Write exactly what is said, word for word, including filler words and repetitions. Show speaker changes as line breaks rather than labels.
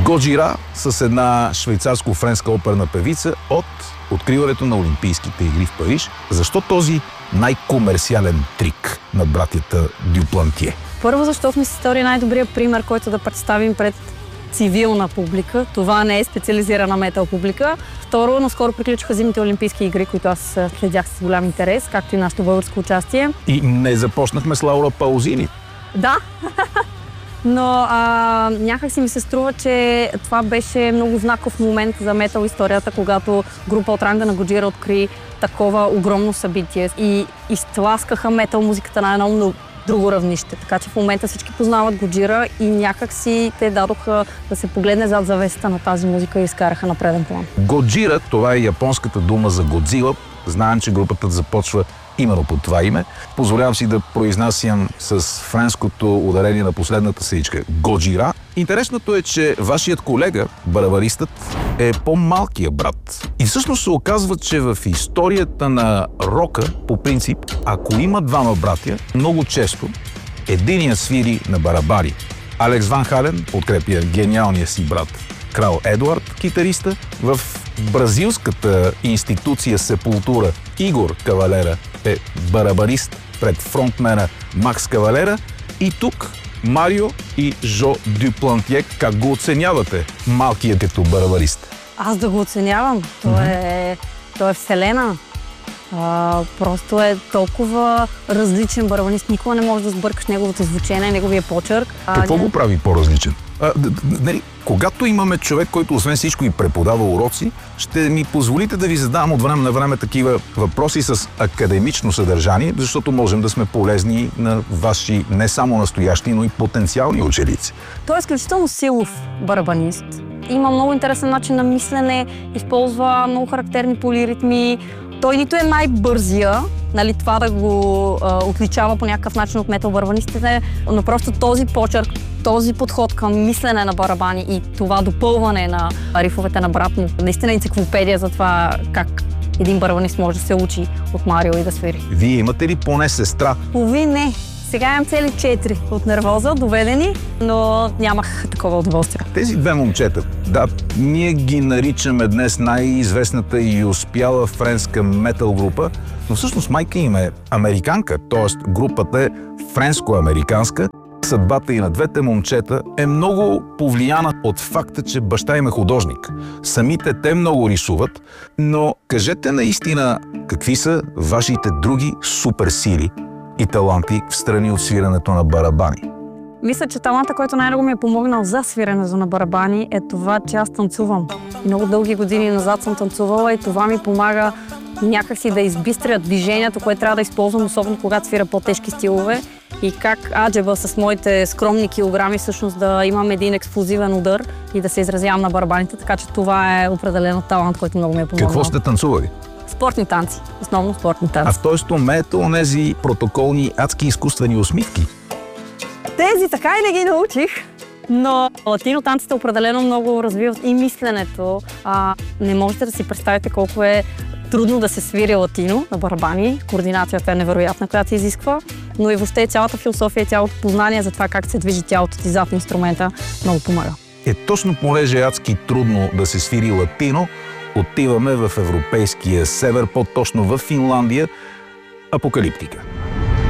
Годжира с една швейцарско-френска оперна певица от откриването на Олимпийските игри в Париж. Защо този най-комерциален трик на братята Дюплантие?
Първо, защото ми се стори най-добрият пример, който да представим пред цивилна публика. Това не е специализирана метал публика. Второ, наскоро приключиха зимните олимпийски игри, които аз следях с голям интерес, както и нашето българско участие.
И не започнахме с Лаура Паузини.
Да, но а, някак си ми се струва, че това беше много знаков момент за метал историята, когато група от ранга на Годжира откри такова огромно събитие и изтласкаха метал музиката на едно много друго равнище. Така че в момента всички познават Годжира и някак си те дадоха да се погледне зад завесата на тази музика и изкараха на преден план.
Годжира, това е японската дума за Годзила. Знаем, че групата започва именно под това име. Позволявам си да произнасям с френското ударение на последната сеичка Годжира. Интересното е, че вашият колега, барабаристът, е по-малкия брат. И всъщност се оказва, че в историята на рока, по принцип, ако има двама братя, много често единият свири на барабари. Алекс Ван Хален подкрепя гениалния си брат Крал Едуард, китариста. В бразилската институция Сепултура Игор Кавалера е барабарист пред фронтмена Макс Кавалера. И тук Марио и Жо Дюплантие. Как го оценявате, малкият като барабарист?
Аз да го оценявам. Той е, той е вселена. А, просто е толкова различен барабанист. Никога не можеш да сбъркаш неговото звучение, неговия почерк.
Какво
а,
го прави по-различен? А, нали, когато имаме човек, който освен всичко и преподава уроци, ще ми позволите да ви задавам от време на време такива въпроси с академично съдържание, защото можем да сме полезни на ваши не само настоящи, но и потенциални ученици.
Той е изключително силов барабанист. Има много интересен начин на мислене, използва много характерни полиритми. Той нито е най-бързия, нали, това да го а, отличава по някакъв начин от метал барабанистите, но просто този почерк, този подход към мислене на барабани и това допълване на рифовете на брат му, наистина енциклопедия за това как един барабанист може да се учи от Марио и да свири.
Вие имате ли поне сестра?
Уви, не. Сега имам цели четири от нервоза, доведени, но нямах такова удоволствие.
Тези две момчета, да, ние ги наричаме днес най-известната и успяла френска метал група, но всъщност майка им е американка, т.е. групата е френско-американска. Съдбата и на двете момчета е много повлияна от факта, че баща им е художник. Самите те много рисуват, но кажете наистина какви са вашите други суперсили и таланти в страни от свирането на барабани?
Мисля, че таланта, който най-много ми е помогнал за свирането на барабани, е това, че аз танцувам. Много дълги години назад съм танцувала и това ми помага някакси да избистря движението, което трябва да използвам, особено когато свира по-тежки стилове. И как аджеба с моите скромни килограми всъщност да имам един експлозивен удар и да се изразявам на барабаните, така че това е определено талант, който много ми е помогнал.
Какво сте танцували?
Спортни танци. Основно спортни танци.
А в този умеете онези протоколни адски изкуствени усмивки?
Тези така и не ги научих, но латино танците определено много развиват и мисленето. А, не можете да си представите колко е трудно да се свири латино на барабани. Координацията е невероятна, която се изисква, но и въобще цялата философия и цялото познание за това как се движи тялото ти зад инструмента много помага.
Е, точно понеже е адски трудно да се свири латино, отиваме в европейския север, по-точно в Финландия. Апокалиптика.